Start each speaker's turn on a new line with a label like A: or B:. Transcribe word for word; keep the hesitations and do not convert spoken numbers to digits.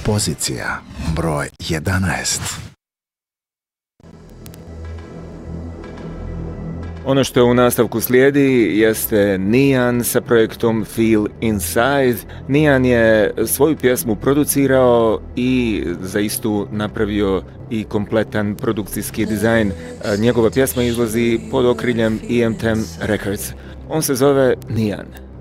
A: Pozicija broj jedanaest.
B: Ono što u nastavku slijedi jeste Nian sa projektom Feel Inside. Nian je svoju pjesmu producirao i za istu napravio i kompletan produkcijski dizajn. Njegova pjesma izlazi pod okriljem E M T M Records. On se zove Nian.